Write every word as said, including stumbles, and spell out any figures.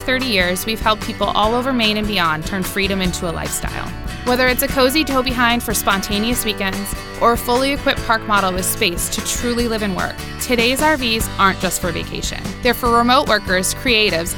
thirty years, we've helped people all over Maine and beyond turn freedom into a lifestyle. Whether it's a cozy tow behind for spontaneous weekends or a fully equipped park model with space to truly live and work, today's R Vs aren't just for vacation. They're for remote workers, creatives,